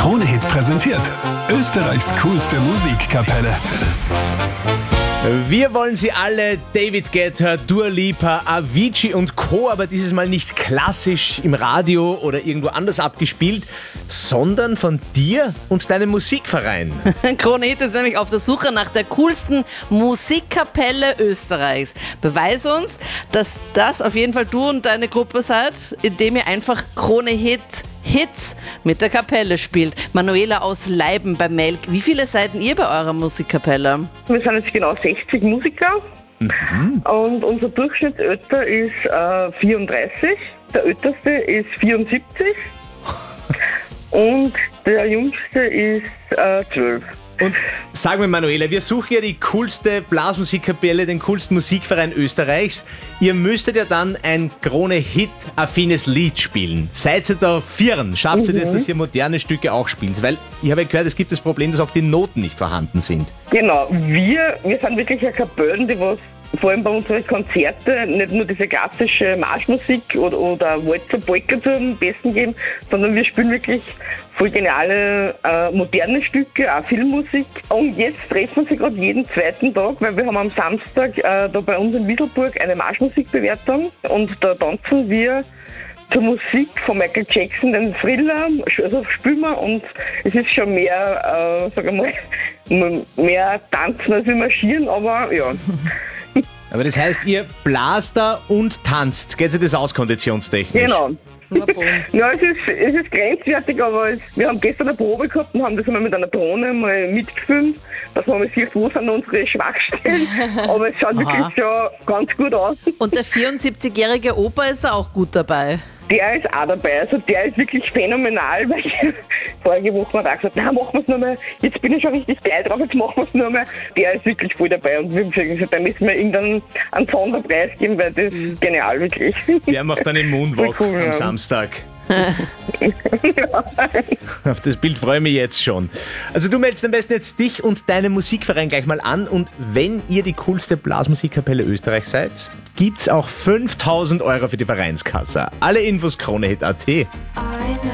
Krone-Hit präsentiert. Österreichs coolste Musikkapelle. Wir wollen sie alle, David Guetta, Dua Lipa, Avicii und Co., aber dieses Mal nicht klassisch im Radio oder irgendwo anders abgespielt, sondern von dir und deinem Musikverein. Krone-Hit ist nämlich auf der Suche nach der coolsten Musikkapelle Österreichs. Beweis uns, dass das auf jeden Fall du und deine Gruppe seid, indem ihr einfach Krone-Hit Hits mit der Kapelle spielt. Manuela aus Leiben bei Melk. Wie viele seid ihr bei eurer Musikkapelle? Wir sind jetzt genau 60 Musiker und unser Durchschnittsalter ist 34, der älteste ist 74 und der jüngste ist 12. Und sag mir, Manuela, wir suchen ja die coolste Blasmusikkapelle, den coolsten Musikverein Österreichs. Ihr müsstet ja dann ein Krone-Hit-affines Lied spielen. Seid ihr da Vieren? Schafft ihr das, dass ihr moderne Stücke auch spielt? Weil ich habe ja gehört, es gibt das Problem, dass auch die Noten nicht vorhanden sind. Genau, wir sind wirklich eine Kapelle, die was vor allem bei unseren Konzerten nicht nur diese klassische Marschmusik oder Walzer, Polka zum Besten geben, sondern wir spielen wirklich voll geniale moderne Stücke, auch Filmmusik. Und jetzt treffen sie gerade jeden zweiten Tag, weil wir haben am Samstag da bei uns in Wiedelburg eine Marschmusikbewertung und da tanzen wir zur Musik von Michael Jackson, den Thriller, also spielen wir, und es ist schon mehr, mehr tanzen als wir marschieren, aber ja. Aber das heißt, ihr blast da und tanzt. Geht sich das aus, konditionstechnisch? Genau. Ja, es ist grenzwertig, aber wir haben gestern eine Probe gehabt und haben das einmal mit einer Drohne mal mitgefilmt, dass man mal sieht, wo sind unsere Schwachstellen. Aber es schaut wirklich schon ganz gut aus. Und der 74-jährige Opa ist da auch gut dabei. Der ist auch dabei, also der ist wirklich phänomenal, weil vorige Woche hat er auch gesagt, na, machen wir es nochmal, jetzt bin ich schon richtig geil drauf, jetzt machen wir es nochmal. Der ist wirklich voll dabei und wir haben gesagt, da müssen wir irgendeinen Sonderpreis geben, weil das ist genial, wirklich. Der macht dann den Moonwalk Cool, am ja. Samstag. Auf das Bild freue ich mich jetzt schon. Also du meldest am besten jetzt dich und deinen Musikverein gleich mal an, und wenn ihr die coolste Blasmusikkapelle Österreichs seid, gibt's auch 5.000 € für die Vereinskasse. Alle Infos Krone-Hit.at.